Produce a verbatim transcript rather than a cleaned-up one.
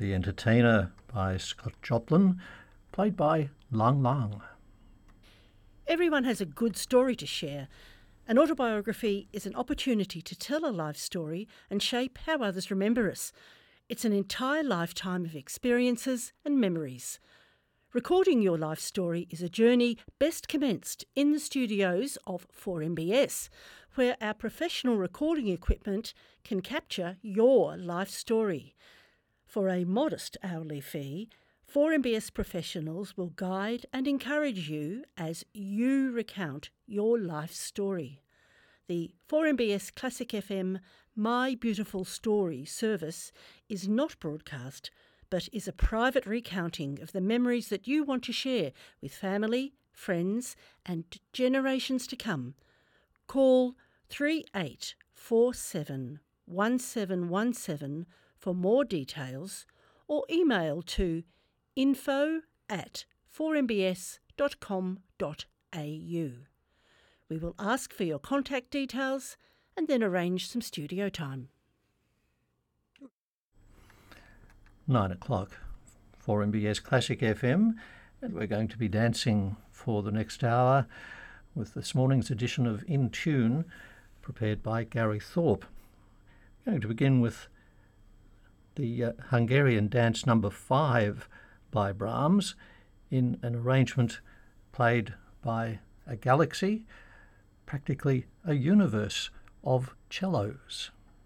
The Entertainer by Scott Joplin, played by Lang Lang. Everyone has a good story to share. An autobiography is an opportunity to tell a life story and shape how others remember us. It's an entire lifetime of experiences and memories. Recording your life story is a journey best commenced in the studios of four M B S, where our professional recording equipment can capture your life story. For a modest hourly fee, four M B S professionals will guide and encourage you as you recount your life story. The four M B S Classic F M My Beautiful Story service is not broadcast, but is a private recounting of the memories that you want to share with family, friends and generations to come. Call three eight four seven one seven one seven for more details, or email to info at four m b s dot com dot a u. We will ask for your contact details and then arrange some studio time. Nine o'clock, four M B S Classic F M, and we're going to be dancing for the next hour with this morning's edition of In Tune, prepared by Gary Thorpe. We're going to begin with the uh, Hungarian dance number five by Brahms in an arrangement played by a galaxy, practically a universe of cellos.